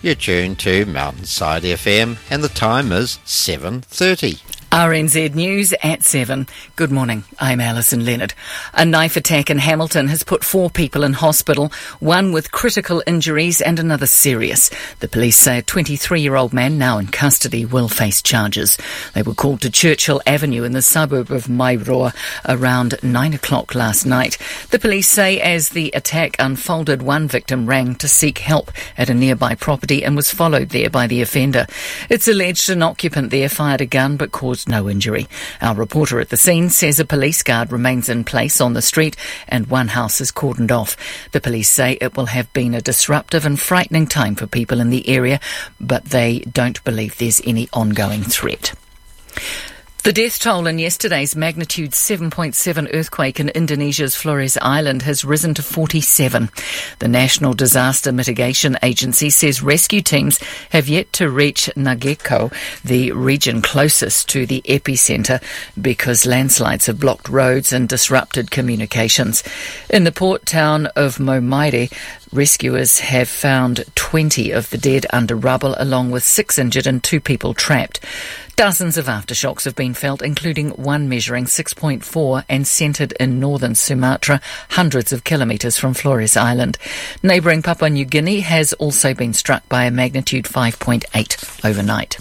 You're tuned to Mountainside FM and the time is 7:30. RNZ News at 7. Good morning, I'm Alison Leonard. A knife attack in Hamilton has put 4 people in hospital, one with critical injuries and another serious. The police say a 23-year-old man now in custody will face charges. They were called to Churchill Avenue in the suburb of Mairoa around 9 o'clock last night. The police say as the attack unfolded, one victim rang to seek help at a nearby property and was followed there by the offender. It's alleged an occupant there fired a gun but caused no injury. Our reporter at the scene says a police guard remains in place on the street and one house is cordoned off. The police say it will have been a disruptive and frightening time for people in the area, but they don't believe there's any ongoing threat. The death toll in yesterday's magnitude 7.7 earthquake in Indonesia's Flores Island has risen to 47. The National Disaster Mitigation Agency says rescue teams have yet to reach Nageko, the region closest to the epicentre, because landslides have blocked roads and disrupted communications. In the port town of Momaire, rescuers have found 20 of the dead under rubble, along with 6 injured and 2 people trapped. Dozens of aftershocks have been felt, including one measuring 6.4 and centred in northern Sumatra, hundreds of kilometres from Flores Island. Neighbouring Papua New Guinea has also been struck by a magnitude 5.8 overnight.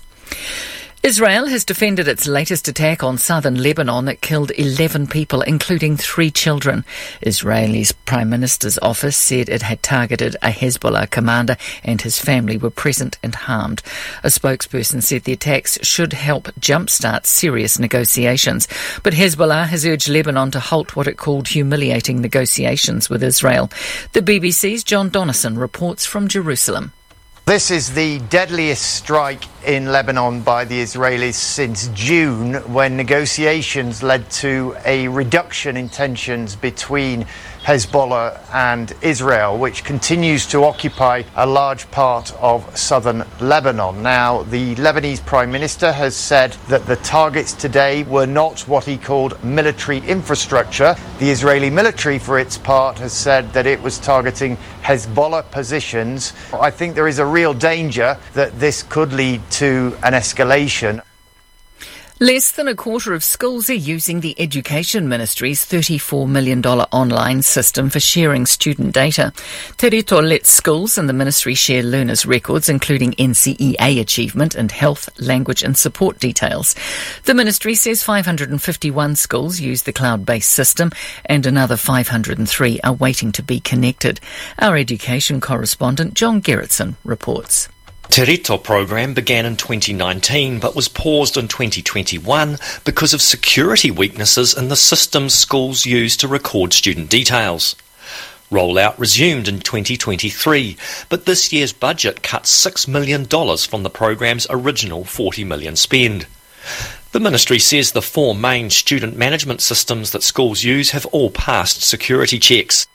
Israel has defended its latest attack on southern Lebanon that killed 11 people, including 3 children. Israel's Prime Minister's office said it had targeted a Hezbollah commander and his family were present and harmed. A spokesperson said the attacks should help jumpstart serious negotiations. But Hezbollah has urged Lebanon to halt what it called humiliating negotiations with Israel. The BBC's John Donnison reports from Jerusalem. This is the deadliest strike in Lebanon by the Israelis since June, when negotiations led to a reduction in tensions between Hezbollah and Israel, which continues to occupy a large part of southern Lebanon. Now, the Lebanese Prime Minister has said that the targets today were not what he called military infrastructure. The Israeli military, for its part, has said that it was targeting Hezbollah positions. I think there is a real danger that this could lead to an escalation. Less than a quarter of schools are using the Education Ministry's $34 million online system for sharing student data. Te Rito lets schools and the ministry share learners' records, including NCEA achievement and health, language and support details. The ministry says 551 schools use the cloud-based system and another 503 are waiting to be connected. Our education correspondent John Gerritsen reports. Te Rito program began in 2019 but was paused in 2021 because of security weaknesses in the systems schools use to record student details. Rollout resumed in 2023, but this year's budget cut $6 million from the program's original $40 million spend. The ministry says the 4 main student management systems that schools use have all passed security checks.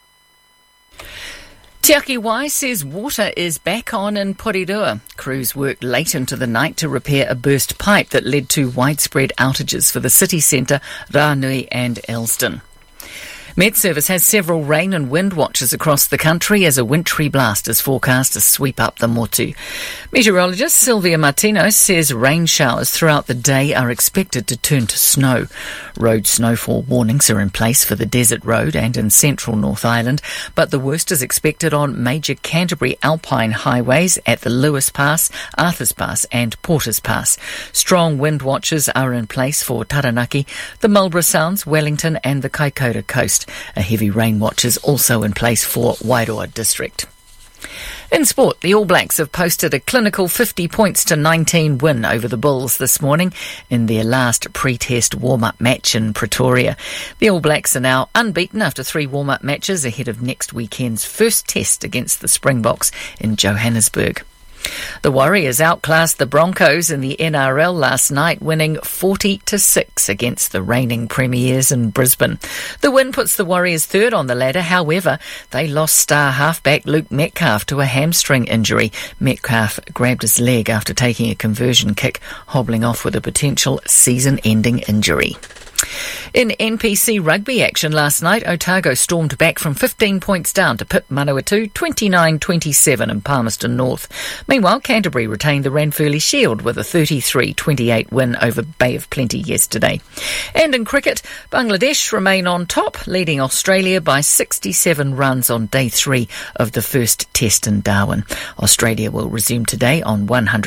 Te Aki Wai says water is back on in Porirua. Crews worked late into the night to repair a burst pipe that led to widespread outages for the city centre, Ranui and Elston. Met Service has several rain and wind watches across the country as a wintry blast is forecast to sweep up the Motu. Meteorologist Sylvia Martino says rain showers throughout the day are expected to turn to snow. Road snowfall warnings are in place for the Desert Road and in central North Island, but the worst is expected on major Canterbury Alpine highways at the Lewis Pass, Arthurs Pass and Porters Pass. Strong wind watches are in place for Taranaki, the Marlborough Sounds, Wellington and the Kaikoura Coast. A heavy rain watch is also in place for Wairoa District. In sport, the All Blacks have posted a clinical 50 points to 19 win over the Bulls this morning in their last pre-test warm-up match in Pretoria. The All Blacks are now unbeaten after 3 warm-up matches ahead of next weekend's first test against the Springboks in Johannesburg. The Warriors outclassed the Broncos in the NRL last night, winning 40-6 against the reigning premiers in Brisbane. The win puts the Warriors third on the ladder. However, they lost star halfback Luke Metcalf to a hamstring injury. Metcalf grabbed his leg after taking a conversion kick, hobbling off with a potential season-ending injury. In NPC rugby action last night, Otago stormed back from 15 points down to pip Manawatu 29-27 in Palmerston North. Meanwhile, Canterbury retained the Ranfurly Shield with a 33-28 win over Bay of Plenty yesterday. And in cricket, Bangladesh remain on top, leading Australia by 67 runs on day 3 of the first test in Darwin. Australia will resume today on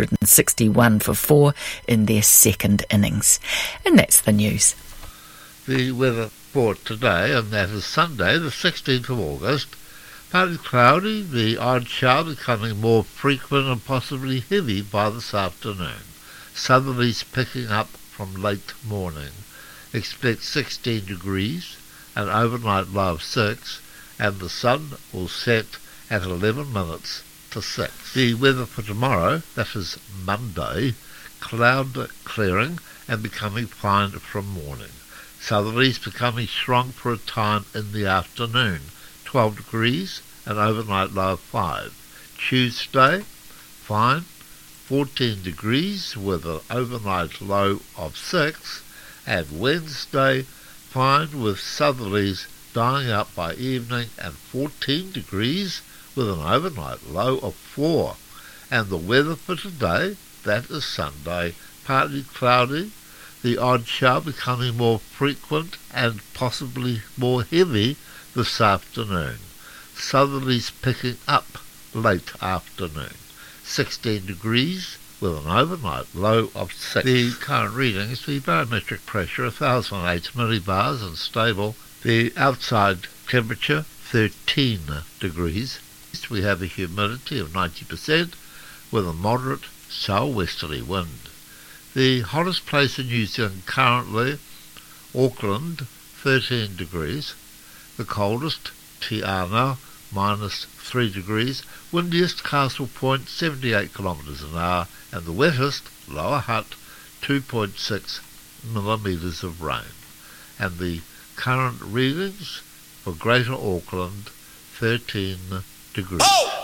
161 for 4 in their second innings. And that's the news. The weather for today, and that is Sunday, the 16th of August. Partly cloudy, the odd shower becoming more frequent and possibly heavy by this afternoon. Southerlies picking up from late morning. Expect 16 degrees, an overnight low of 6, and the sun will set at 11 minutes to 6. The weather for tomorrow, that is Monday, cloud clearing and becoming fine from morning. Southerlies becoming strong for a time in the afternoon, 12 degrees, an overnight low of 5. Tuesday, fine, 14 degrees with an overnight low of 6. And Wednesday, fine with southerlies dying out by evening and 14 degrees with an overnight low of 4. And the weather for today, that is Sunday, partly cloudy, the odd shower becoming more frequent and possibly more heavy this afternoon. Southerlies picking up late afternoon. 16 degrees with an overnight low of 6. The current readings, the barometric pressure 1008 millibars and stable. The outside temperature 13 degrees. We have a humidity of 90% with a moderate southwesterly wind. The hottest place in New Zealand currently, Auckland, 13 degrees. The coldest, Te Anau, minus 3 degrees. Windiest, Castle Point, 78 kilometres an hour. And the wettest, Lower Hutt, 2.6 millimetres of rain. And the current readings for Greater Auckland, 13 degrees. Oh!